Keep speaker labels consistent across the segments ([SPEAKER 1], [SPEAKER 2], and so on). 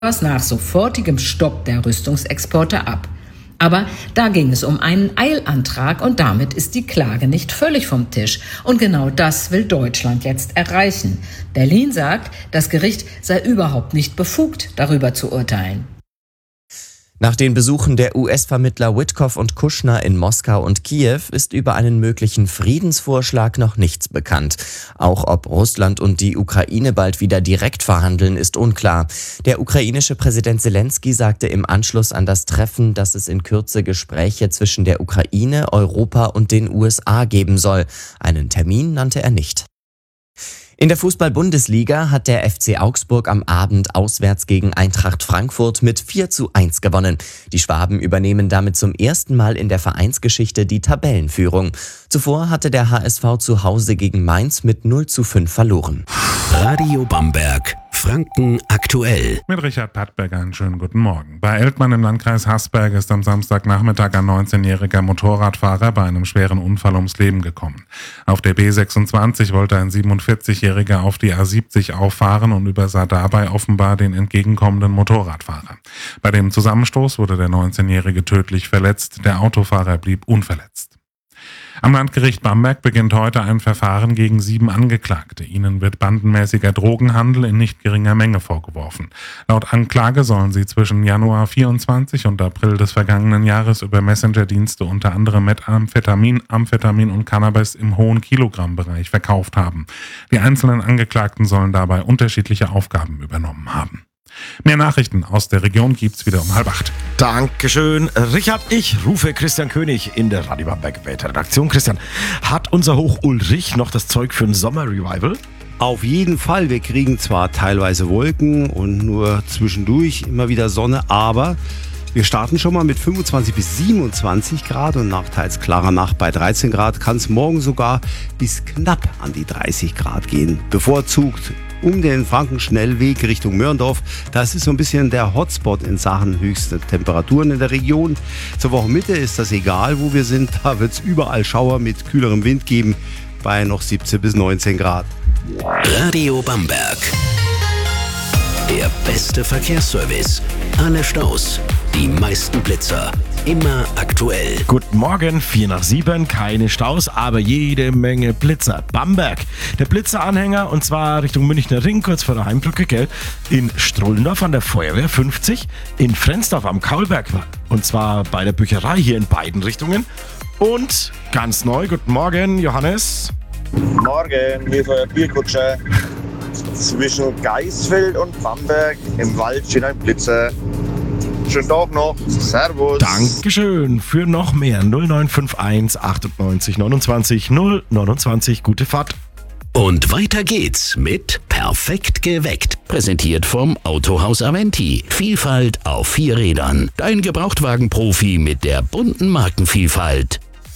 [SPEAKER 1] nach sofortigem Stopp der Rüstungsexporte ab. Aber da ging es um einen Eilantrag und damit ist die Klage nicht völlig vom Tisch. Und genau das will Deutschland jetzt erreichen. Berlin sagt, das Gericht sei überhaupt nicht befugt, darüber zu urteilen.
[SPEAKER 2] Nach den Besuchen der US-Vermittler Witkoff und Kushner in Moskau und Kiew ist über einen möglichen Friedensvorschlag noch nichts bekannt. Auch ob Russland und die Ukraine bald wieder direkt verhandeln, ist unklar. Der ukrainische Präsident Selenskyj sagte im Anschluss an das Treffen, dass es in Kürze Gespräche zwischen der Ukraine, Europa und den USA geben soll. Einen Termin nannte er nicht. In der Fußball-Bundesliga hat der FC Augsburg am Abend auswärts gegen Eintracht Frankfurt mit 4:1 gewonnen. Die Schwaben übernehmen damit zum ersten Mal in der Vereinsgeschichte die Tabellenführung. Zuvor hatte der HSV zu Hause gegen Mainz mit 0:5 verloren.
[SPEAKER 3] Radio Bamberg, Franken aktuell.
[SPEAKER 4] Mit Richard Pattberger einen schönen guten Morgen. Bei Eltmann im Landkreis Haßberg ist am Samstagnachmittag ein 19-jähriger Motorradfahrer bei einem schweren Unfall ums Leben gekommen. Auf der B26 wollte ein 47-Jähriger auf die A70 auffahren und übersah dabei offenbar den entgegenkommenden Motorradfahrer. Bei dem Zusammenstoß wurde der 19-Jährige tödlich verletzt, der Autofahrer blieb unverletzt. Am Landgericht Bamberg beginnt heute ein Verfahren gegen 7 Angeklagte. Ihnen wird bandenmäßiger Drogenhandel in nicht geringer Menge vorgeworfen. Laut Anklage sollen sie zwischen Januar 24 und April des vergangenen Jahres über Messenger-Dienste unter anderem Methamphetamin, Amphetamin und Cannabis im hohen Kilogrammbereich verkauft haben. Die einzelnen Angeklagten sollen dabei unterschiedliche Aufgaben übernommen haben. Mehr Nachrichten aus der Region gibt's wieder um 7:30.
[SPEAKER 5] Dankeschön, Richard. Ich rufe Christian König in der Radio Bamberg Redaktion. Christian, hat unser Hoch Ulrich noch das Zeug für ein Sommerrevival?
[SPEAKER 6] Auf jeden Fall. Wir kriegen zwar teilweise Wolken und nur zwischendurch immer wieder Sonne, aber wir starten schon mal mit 25 bis 27 Grad und nach teils klarer Nacht bei 13 Grad kann es morgen sogar bis knapp an die 30 Grad gehen. Bevorzugt um den Frankenschnellweg Richtung Mörndorf. Das ist so ein bisschen der Hotspot in Sachen höchste Temperaturen in der Region. Zur Wochenmitte ist das egal, wo wir sind. Da wird es überall Schauer mit kühlerem Wind geben bei noch 17 bis 19 Grad.
[SPEAKER 3] Radio Bamberg. Der beste Verkehrsservice. Alle Staus, die meisten Blitzer. Immer aktuell.
[SPEAKER 5] Guten Morgen, 6:45, keine Staus, aber jede Menge Blitzer. Bamberg, der Blitzeranhänger und zwar Richtung Münchner Ring, kurz vor der Heimbrücke, gell? In Strullendorf an der Feuerwehr 50, in Frensdorf am Kaulberg und zwar bei der Bücherei hier in beiden Richtungen. Und ganz neu, guten Morgen, Johannes.
[SPEAKER 7] Morgen, hier ist euer Bierkutscher. Zwischen Geisfeld und Bamberg im Wald steht ein Blitzer. Schönen Tag noch. Servus.
[SPEAKER 5] Dankeschön. Für noch mehr 0951 98 29 029. Gute Fahrt.
[SPEAKER 3] Und weiter geht's mit Perfekt geweckt. Präsentiert vom Autohaus Aventi. Vielfalt auf 4 Rädern. Dein Gebrauchtwagen-Profi mit der bunten Markenvielfalt.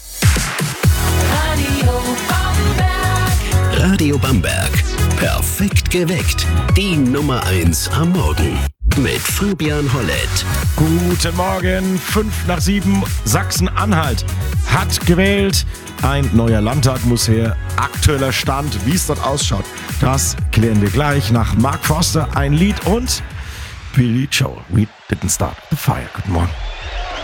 [SPEAKER 3] Radio Bamberg. Perfekt geweckt. Die Nummer 1 am Morgen. Mit Fabian Hollett.
[SPEAKER 5] Guten Morgen, 6:05. Sachsen-Anhalt hat gewählt. Ein neuer Landtag muss her. Aktueller Stand, wie es dort ausschaut, das klären wir gleich nach Mark Forster, ein Lied und Billy Joel. We didn't start the fire. Guten Morgen.